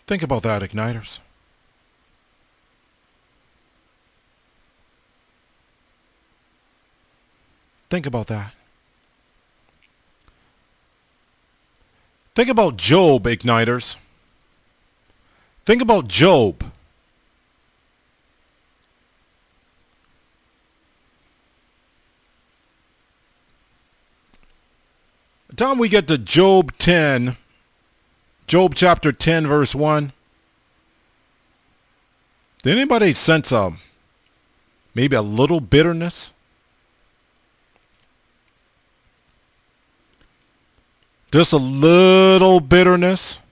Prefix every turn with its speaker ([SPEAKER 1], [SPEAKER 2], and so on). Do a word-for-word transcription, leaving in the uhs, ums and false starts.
[SPEAKER 1] Think about that, Igniters. Think about that. Think about Job, Igniters. Think about Job. The time we get to Job ten, Job chapter ten, verse one, did anybody sense a, maybe a little bitterness? Just a little bitterness?